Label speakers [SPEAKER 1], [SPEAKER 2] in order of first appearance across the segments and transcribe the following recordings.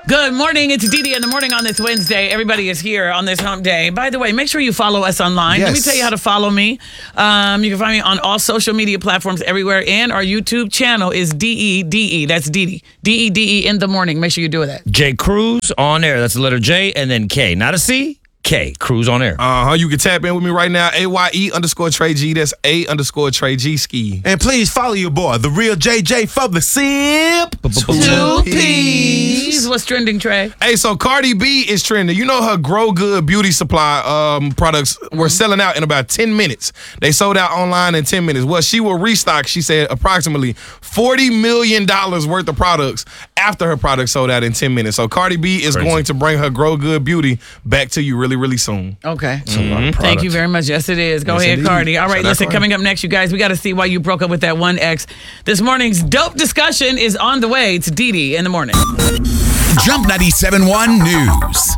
[SPEAKER 1] Good morning. It's Didi in the morning on this Wednesday. Everybody is here on this hump day. By the way, make sure you follow us online.
[SPEAKER 2] Yes.
[SPEAKER 1] Let me tell you how to follow me. You can find me on all social media platforms everywhere. And our YouTube channel is DEDE. That's Didi. DEDE in the morning. Make sure you do that.
[SPEAKER 3] J Cruz on air. That's the letter J and then K. Not a C. K. Cruz on air.
[SPEAKER 2] You can tap in with me right now. AYE_Trey G. That's A_Trey G ski.
[SPEAKER 4] And please follow your boy, the real JJ for the sip.
[SPEAKER 1] 2 P's. What's trending, Trey?
[SPEAKER 2] Hey, so Cardi B is trending. You know her Grow Good beauty supply products were selling out in about 10 minutes. They sold out online in 10 minutes. Well, she will restock, she said, approximately $40 million worth of products after her products sold out in 10 minutes. So Cardi B is going to bring her Grow Good beauty back to you really soon.
[SPEAKER 1] Okay. Thank you very much. Yes, it is. Go ahead,
[SPEAKER 2] indeed.
[SPEAKER 1] Cardi. All right,
[SPEAKER 2] Shout out
[SPEAKER 1] listen,
[SPEAKER 2] Cardi.
[SPEAKER 1] coming up next, you guys, we got to see why you broke up with that one ex. This morning's dope discussion is on the way. It's Didi in the morning.
[SPEAKER 5] Jump 97.1 News.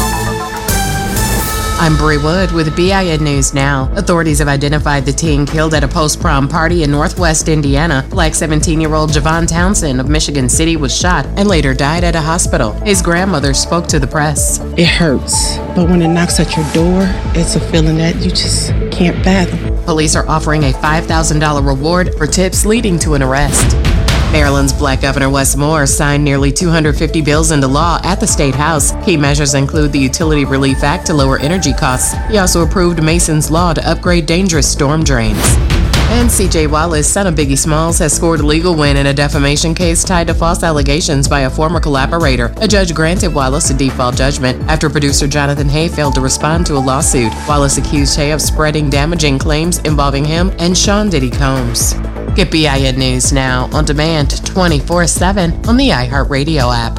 [SPEAKER 6] I'm Bree Wood with BIN News Now. Authorities have identified the teen killed at a post-prom party in northwest Indiana. Black 17-year-old Javon Townsend of Michigan City was shot and later died at a hospital. His grandmother spoke to the press.
[SPEAKER 7] It hurts, but when it knocks at your door, it's a feeling that you just can't fathom.
[SPEAKER 6] Police are offering a $5,000 reward for tips leading to an arrest. Maryland's Black Governor Wes Moore signed nearly 250 bills into law at the State House. Key measures include the Utility Relief Act to lower energy costs. He also approved Mason's Law to upgrade dangerous storm drains. And C.J. Wallace, son of Biggie Smalls, has scored a legal win in a defamation case tied to false allegations by a former collaborator. A judge granted Wallace a default judgment after producer Jonathan Hay failed to respond to a lawsuit. Wallace accused Hay of spreading damaging claims involving him and Sean Diddy Combs. Get BIN News Now on demand 24/7 on the iHeartRadio app.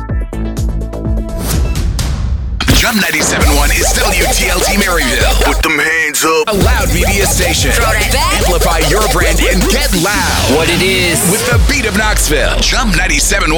[SPEAKER 5] Jump 97.1 is WTLT Maryville. Put them hands up. A loud media station.
[SPEAKER 8] Throw that back.
[SPEAKER 5] Amplify your brand and get loud.
[SPEAKER 8] What it is.
[SPEAKER 5] With the beat of Knoxville. Jump 97.1.